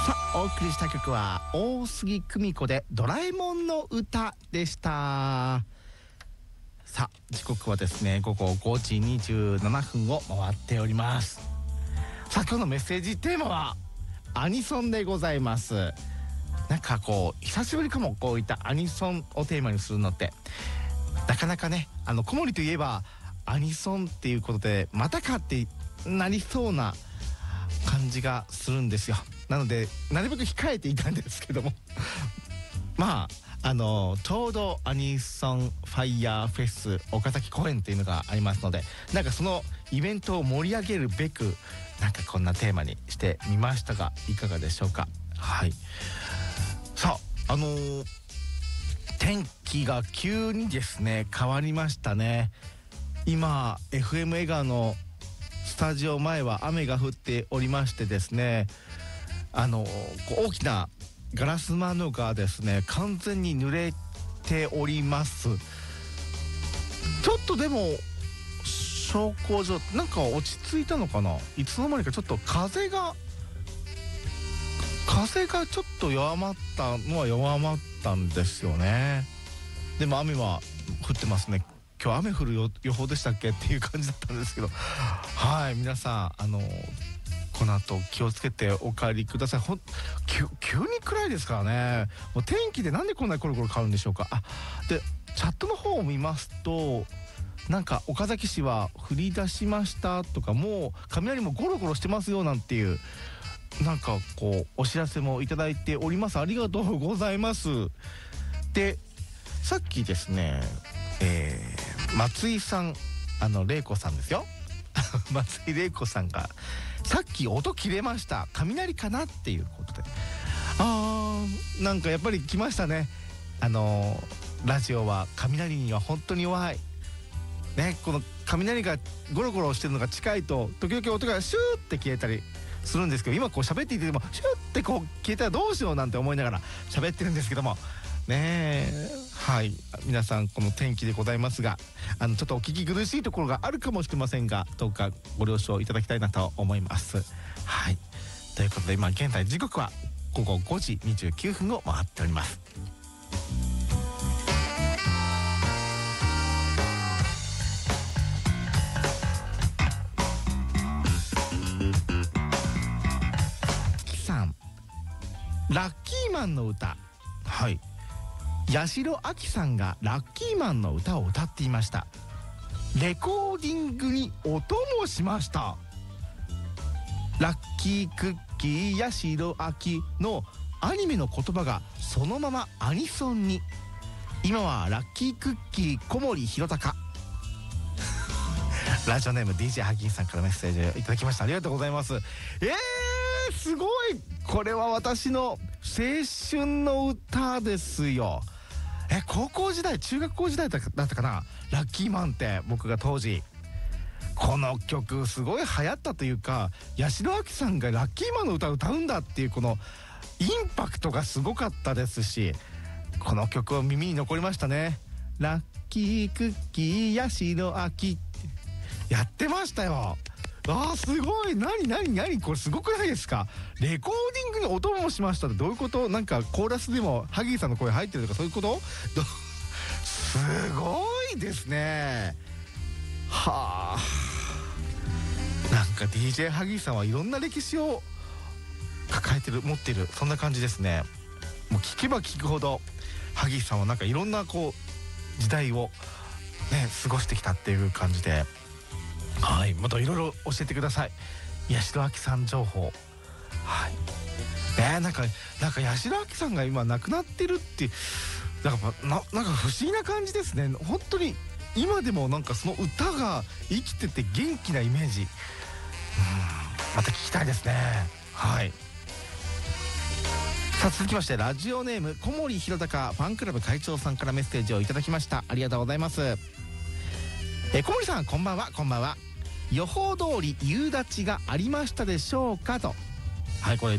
さあお送りした曲は大杉久美子でドラえもんの歌でした。さあ時刻はですね午後5時27分を回っております。さあ今日のメッセージテーマはアニソンでございます。なんかこう久しぶりかも、こういったアニソンをテーマにするのってなかなかね、小森といえばアニソンっていうことでまたかってなりそうな感じがするんですよ。なのでなるべく控えていたんですけどもまあちょうどアニソンファイヤーフェス岡崎公演っていうのがありますので、なんかそのイベントを盛り上げるべくなんかこんなテーマにしてみましたが、いかがでしょうか。はい。さあ天気が急にですね変わりましたね。今 FM 江川のスタジオ前は雨が降っておりましてですね、大きなガラス窓がですね完全に濡れております。ちょっとでも小康状なんか落ち着いたのかな。いつの間にかちょっと風がちょっと弱まったのは弱まったんですよね。でも雨は降ってますね。今日雨降る予報でしたっけっていう感じだったんですけど、はい、皆さんこの後気をつけてお帰りください。急に暗いですからね。もう天気でなんでこんなにコロコロ変わるんでしょうか。でチャットの方を見ますとなんか岡崎市は降り出しましたとか、もう雷もゴロゴロしてますよなんていうなんかこうお知らせもいただいております。ありがとうございます。でさっきですね松井さん玲子さんですよ松井玲子さんがさっき音切れました雷かなっていうことで、なんかやっぱり来ましたね。ラジオは雷には本当に弱いね。この雷がゴロゴロしてるのが近いと時々音がシューって消えたりするんですけど、今こう喋っていてもシューってこう消えたらどうしようなんて思いながら喋ってるんですけどもね。はい、皆さんこの天気でございますがちょっとお聞き苦しいところがあるかもしれませんが、どうかご了承いただきたいなと思います。はい、ということで今現在時刻は午後5時29分を回っております。ラッキーマンの歌、はい、八代亜紀さんがラッキーマンの歌を歌っていました。レコーディングに音もしました。ラッキークッキー八代亜紀のアニメの言葉がそのままアニソンに。今はラッキークッキー小森弘隆ラジオネーム DJ ハギンさんからメッセージをいただきました。ありがとうございます。すごい、これは私の青春の歌ですよ。高校時代中学校時代だったかな、ラッキーマンって僕が当時この曲すごい流行ったというか、八代亜紀さんがラッキーマンの歌を歌うんだっていうこのインパクトがすごかったですし、この曲は耳に残りましたね。ラッキークッキー八代亜紀やってましたよ。すごい、何これすごくないですか。レコーディングに音もしましたってどういうこと。なんかコーラスでもハギーさんの声入ってるとかそういうことすごいですね。はあ、なんか DJ ハギーさんはいろんな歴史を抱えてる持っている、そんな感じですね。もう聞けば聞くほどハギーさんはなんかいろんなこう時代をね過ごしてきたっていう感じで、はい、またいろいろ教えてください。八代亜紀さん情報。はい。なんか八代亜紀さんが今亡くなってるってなんか不思議な感じですね。本当に今でもなんかその歌が生きてて元気なイメージ。また聞きたいですね。はい。さあ続きましてラジオネーム小森弘隆ファンクラブ会長さんからメッセージをいただきました。ありがとうございます。小森さんこんばんは。こんばんは。予報通り夕立がありましたでしょうかと。はい、これ